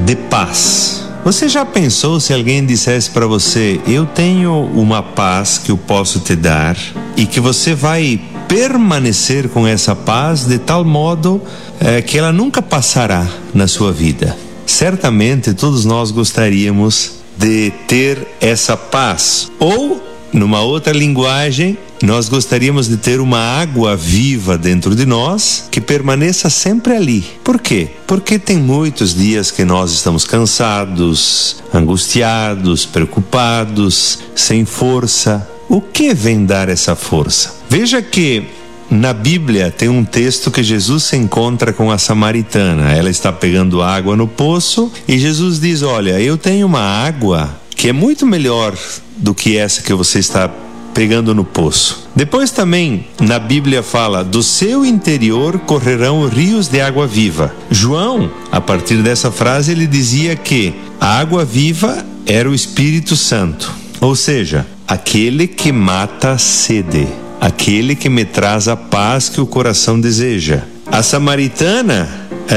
de paz. Você já pensou se alguém dissesse para você: eu tenho uma paz que eu posso te dar e que você vai permanecer com essa paz de tal modo que ela nunca passará na sua vida? Certamente todos nós gostaríamos de ter essa paz. Ou, numa outra linguagem, nós gostaríamos de ter uma água viva dentro de nós que permaneça sempre ali. Por quê? Porque tem muitos dias que nós estamos cansados, angustiados, preocupados, sem força. O que vem dar essa força? Veja que na Bíblia tem um texto que Jesus se encontra com a samaritana. Ela está pegando água no poço e Jesus diz: olha, eu tenho uma água que é muito melhor do que essa que você está pegando no poço. Depois também na Bíblia fala: do seu interior correrão rios de água viva. João, a partir dessa frase, ele dizia que a água viva era o Espírito Santo, ou seja, aquele que mata a sede, aquele que me traz a paz que o coração deseja. A samaritana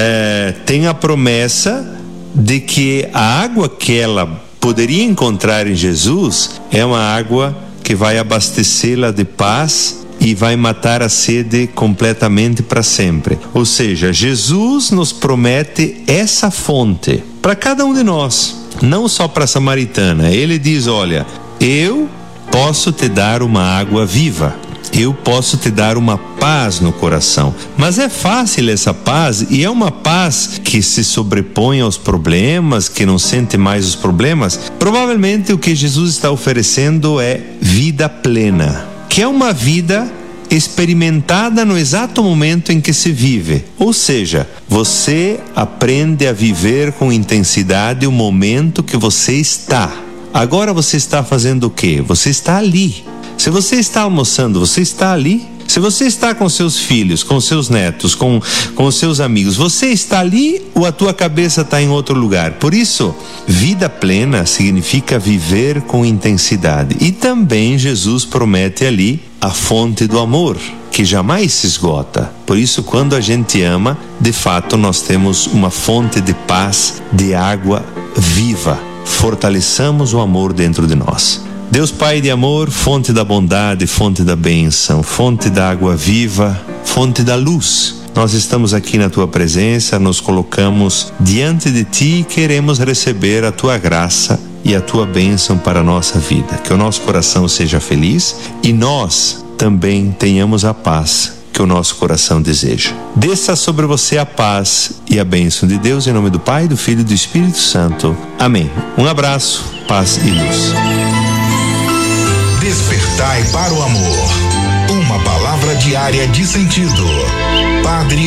tem a promessa de que a água que ela poderia encontrar em Jesus é uma água que vai abastecê-la de paz e vai matar a sede completamente para sempre. Ou seja, Jesus nos promete essa fonte para cada um de nós, não só para a samaritana. Ele diz: olha, eu posso te dar uma água viva, eu posso te dar uma paz no coração. Mas é fácil essa paz, e é uma paz que se sobrepõe aos problemas, que não sente mais os problemas. Provavelmente o que Jesus está oferecendo é vida plena, que é uma vida experimentada no exato momento em que se vive. Ou seja, você aprende a viver com intensidade o momento que você está. Agora você está fazendo o quê? Você está ali. Se você está almoçando, você está ali. Se você está com seus filhos, com seus netos, com seus amigos, você está ali ou a tua cabeça está em outro lugar? Por isso, vida plena significa viver com intensidade. E também Jesus promete ali a fonte do amor, que jamais se esgota. Por isso, quando a gente ama, de fato nós temos uma fonte de paz, de água viva. Fortaleçamos o amor dentro de nós. Deus Pai de amor, fonte da bondade, fonte da bênção, fonte da água viva, fonte da luz. Nós estamos aqui na Tua presença, nos colocamos diante de Ti e queremos receber a Tua graça e a Tua bênção para a nossa vida. Que o nosso coração seja feliz e nós também tenhamos a paz que o nosso coração deseja. Desça sobre você a paz e a bênção de Deus, em nome do Pai, do Filho e do Espírito Santo. Amém. Um abraço, paz e luz. Despertai para o amor. Uma palavra diária de sentido. Padre